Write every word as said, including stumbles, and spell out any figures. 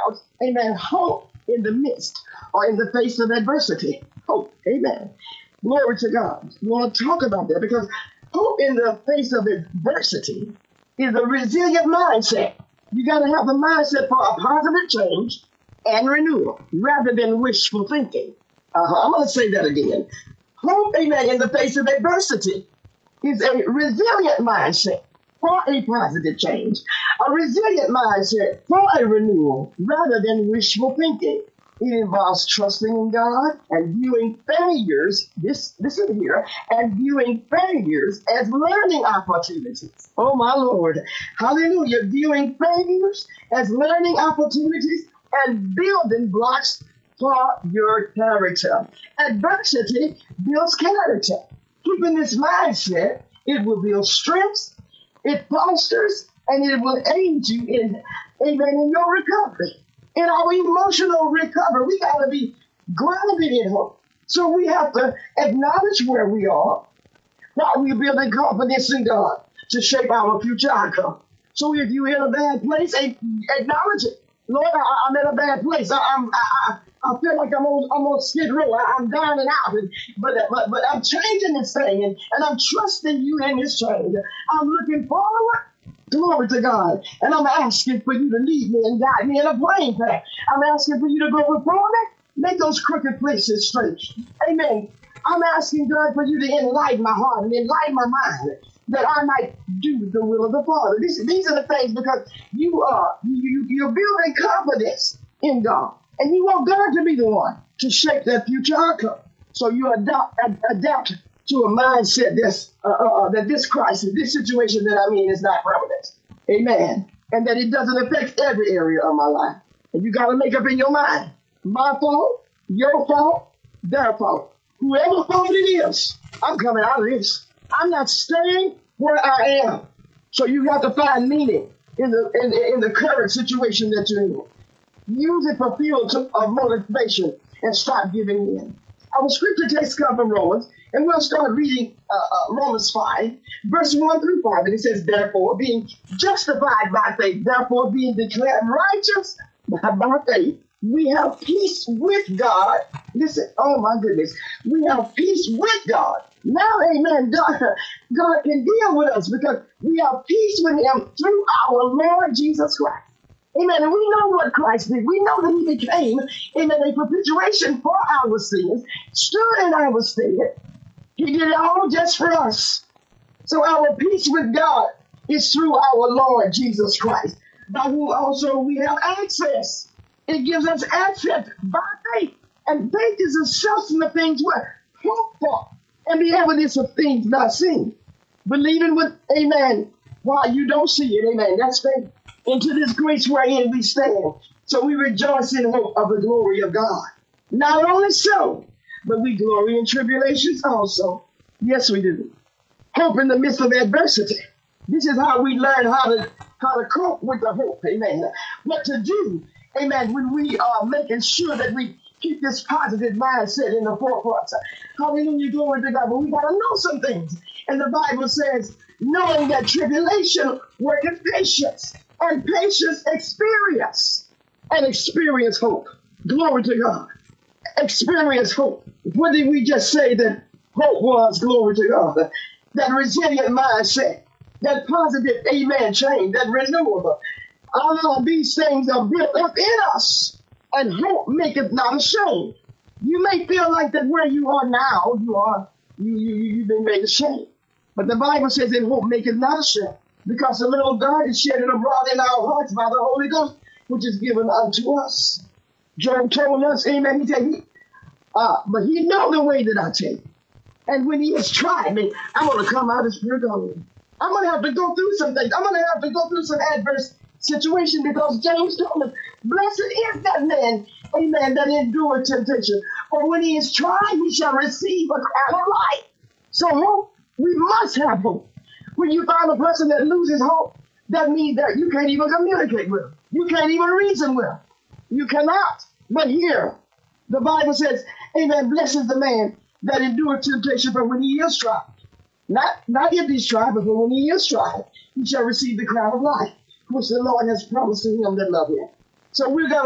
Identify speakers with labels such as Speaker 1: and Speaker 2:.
Speaker 1: about, amen, hope in the midst or in the face of adversity. Hope, amen. Glory to God. We want to talk about that because hope in the face of adversity is a resilient mindset. You got to have the mindset for a positive change and renewal rather than wishful thinking. Uh-huh. I'm going to say that again. Hope, amen, in the face of adversity is a resilient mindset for a positive change, a resilient mindset for a renewal rather than wishful thinking. It involves trusting in God and viewing failures, this, this is here, and viewing failures as learning opportunities. Oh, my Lord. Hallelujah. Viewing failures as learning opportunities and building blocks for your character. Adversity builds character. Keeping this mindset, it will build strengths, it fosters, and it will aid you in, amen, in your recovery. In our emotional recovery, we got to be grounded in hope. So we have to acknowledge where we are while we're building confidence in God to shape our future outcome. So if you're in a bad place, acknowledge it. Lord, I, I'm in a bad place. I, I'm, I, I feel like I'm on, I'm on skid row. I, I'm down and out. And, but, but, but I'm changing this thing, and, and I'm trusting you in this change. I'm looking forward. Glory to God. And I'm asking for you to lead me and guide me in a plain path. I'm asking for you to go before me, make those crooked places straight. Amen. I'm asking God for you to enlighten my heart and enlighten my mind, that I might do the will of the Father. These, these are the things because you are, you, you're building confidence in God. And you want God to be the one to shape that future outcome. So you adapt, adapt to a mindset that's, uh, uh, that this crisis, this situation that I'm in is not permanent. Amen. And that it doesn't affect every area of my life. And you got to make up in your mind, my fault, your fault, their fault. Whoever fault it is, I'm coming out of this. I'm not staying where I am. So you have to find meaning in the in, in the current situation that you're in. Use it for fuel to, of motivation and stop giving in. Our scripture text comes from Romans, and we'll start reading uh, uh, Romans five, verse one through five. And it says, therefore, being justified by faith, therefore being declared righteous by, by faith, we have peace with God. Listen, oh my goodness. We have peace with God. Now, amen, God, God can deal with us because we have peace with him through our Lord Jesus Christ. Amen. And we know what Christ did. We know that he became, amen, a propitiation for our sins, stood in our stead. He did it all just for us. So our peace with God is through our Lord Jesus Christ, by whom also we have access. It gives us access by faith. And faith is a substance of things what? Hope for. And the evidence of things not seen. Believing with, amen, while you don't see it, amen. That's faith. Into this grace wherein we stand. So we rejoice in hope of the glory of God. Not only so, but we glory in tribulations also. Yes, we do. Hope in the midst of adversity. This is how we learn how to how to cope with the hope, amen. What to do, amen, when we are making sure that we keep this positive mindset in the forefront. Hallelujah, glory to God. But we got to know some things. And the Bible says, knowing that tribulation worketh patience, and patience experience, and experience hope. Glory to God. Experience hope. What did we just say that hope was? Glory to God. That resilient mindset, that positive, amen, change, that renewal. All of these things are built up in us, and hope maketh not ashamed. You may feel like that where you are now, you are, you, you, you've been made ashamed. But the Bible says in hope maketh not ashamed, because the little God is shed abroad in our hearts by the Holy Ghost, which is given unto us. Job told us, amen, he said, he, uh, but he know the way that I take. And when he has tried me, I'm going to come out as pure gold. I'm going to have to go through some things. I'm going to have to go through some adverse situation because James told us, blessed is that man, amen, that endured temptation. For when he is tried, he shall receive a crown of life. So hope, we must have hope. When you find a person that loses hope, that means that you can't even communicate with them. You can't even reason with them. You cannot. But here, the Bible says, amen, blessed is the man that endured temptation, for when he is tried. Not, not if he's tried, but when he is tried, he shall receive the crown of life, which the Lord has promised to him that love him. So we're going to